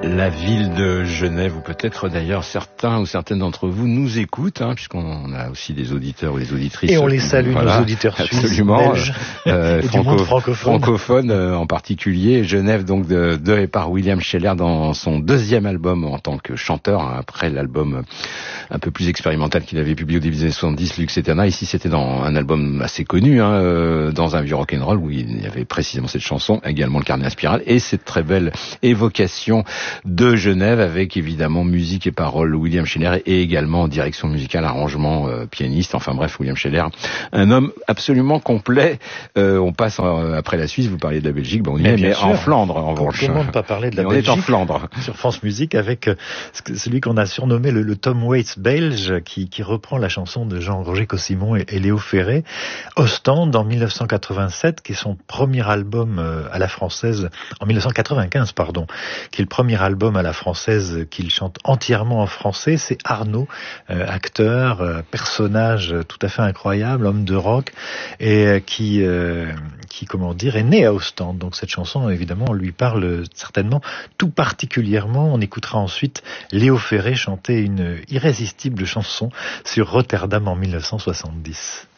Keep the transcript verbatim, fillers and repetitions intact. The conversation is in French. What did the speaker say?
La ville de Genève, ou peut-être d'ailleurs certains ou certaines d'entre vous nous écoutent, hein, puisqu'on a aussi des auditeurs ou des auditrices. Et on les salue, voilà, nos auditeurs suisses, absolument, belges, euh, et franco- du monde francophone. francophone euh, en particulier. Genève, donc, de, de et par William Scheller dans son deuxième album en tant que chanteur, hein, après l'album un peu plus expérimental qu'il avait publié au début des années soixante-dix, Lux Eterna. Ici, c'était dans un album assez connu, hein, euh, dans un vieux rock'n'roll où il y avait précisément cette chanson, également le Carnet Inspiral, et cette très belle évocation de Genève avec évidemment musique et paroles William Scheller et également direction musicale, arrangement, euh, pianiste, enfin bref, William Scheller, un homme absolument complet. Euh, on passe en, après la Suisse, vous parliez de la Belgique, bon, on y mais est, mais sûr. en Flandre en revanche. Comment ne pas parler de la et Belgique on est en Flandre. Sur France Musique avec euh, celui qu'on a surnommé le, le Tom Waits belge qui, qui reprend la chanson de Jean-Roger Cossimon et, et Léo Ferré, Ostende en dix-neuf cent quatre-vingt-sept, qui est son premier album euh, à la française, en dix-neuf cent quatre-vingt-quinze pardon, qui est le premier album à la française qu'il chante entièrement en français. C'est Arnaud, euh, acteur, euh, personnage tout à fait incroyable, homme de rock, et euh, qui, euh, qui, comment dire, est né à Ostende. Donc cette chanson, évidemment, lui parle certainement tout particulièrement. On écoutera ensuite Léo Ferré chanter une irrésistible chanson sur Rotterdam en dix-neuf cent soixante-dix.